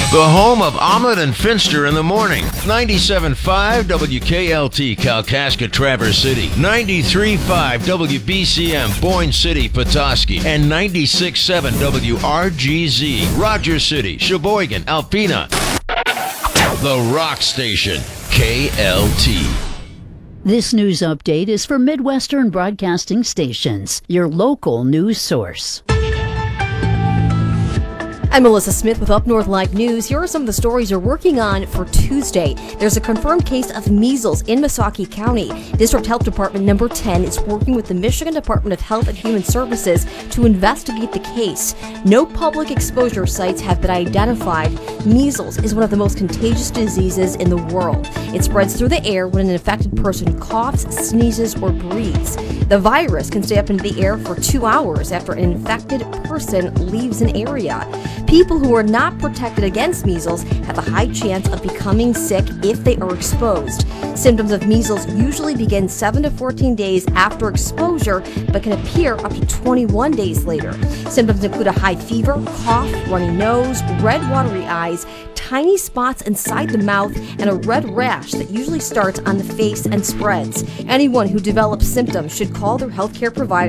The home of Omelet and Finster in the morning. 97.5 WKLT Kalkaska Traverse City. 93.5 WBCM Boyne City Petoskey. And 96.7 WRGZ Rogers City, Sheboygan, Alpena. The Rock Station. KLT. This news update is for Midwestern Broadcasting Stations, your local news source. I'm Melissa Smith with Up North Live News. Here are some of the stories you're working on for Tuesday. There's a confirmed case of measles in Missaukee County. District Health Department number 10 is working with the Michigan Department of Health and Human Services to investigate the case. No public exposure sites have been identified. Measles is one of the most contagious diseases in the world. It spreads through the air when an infected person coughs, sneezes, or breathes. The virus can stay up in the air for 2 hours after an infected person leaves an area. People who are not protected against measles have a high chance of becoming sick if they are exposed. Symptoms of measles usually begin 7 to 14 days after exposure, but can appear up to 21 days later. Symptoms include a high fever, cough, runny nose, red watery eyes, tiny spots inside the mouth, and a red rash that usually starts on the face and spreads. Anyone who develops symptoms should call their healthcare provider